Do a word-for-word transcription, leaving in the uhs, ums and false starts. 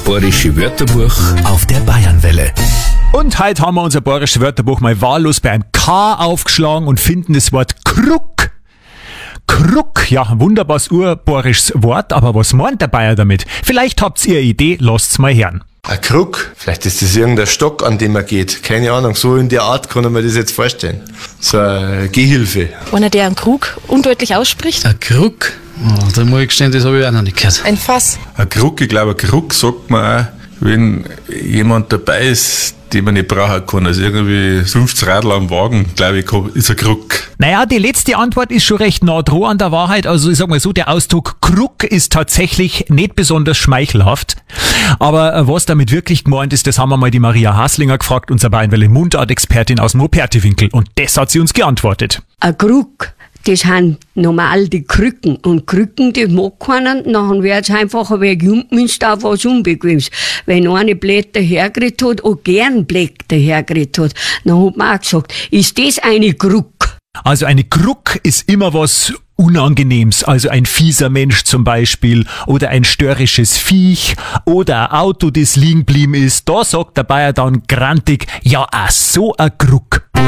bayerische Wörterbuch auf der Bayernwelle. Und heute haben wir unser bayerisches Wörterbuch mal wahllos bei einem K aufgeschlagen und finden das Wort Krug. Krug, ja, ein wunderbares urbayerisches Wort, aber was meint der Bayer damit? Vielleicht habt ihr eine Idee, lasst's mal hören. Ein Krug, vielleicht ist das irgendein Stock, an dem man geht. Keine Ahnung, so in der Art kann ich mir das jetzt vorstellen. So eine Gehhilfe. Einer, der einen Krug undeutlich ausspricht. Ein Krug? Oh, da muss ich gestehen, das habe ich auch noch nicht gehört. Ein Fass. Ein Krug, ich glaube, ein Krug sagt man auch, wenn jemand dabei ist, den man nicht brauchen kann. Also irgendwie fünfzig Radl am Wagen, glaube ich, ist ein Krug. Naja, die letzte Antwort ist schon recht nah dran an der Wahrheit. Also ich sag mal so, der Ausdruck Krug ist tatsächlich nicht besonders schmeichelhaft. Aber was damit wirklich gemeint ist, das haben wir mal die Maria Haslinger gefragt, unsere Bayernwelle Mundartexpertin aus dem Operti-Winkel. Und das hat sie uns geantwortet. Ein Krug, das sind normal die Krücken. Und Krücken, das mag keiner, dann wird es einfach ein wenig umgemünzt auf was Unbequemes. Wenn eine Blätter hergeredet hat, auch gern Blätter hergeredet hat, dann hat man auch gesagt, ist das eine Krug? Also eine Krug ist immer was Unangenehmes, also ein fieser Mensch zum Beispiel oder ein störrisches Viech oder ein Auto, das liegen geblieben ist. Da sagt der Bayer dann grantig, ja, ach so ein Krug.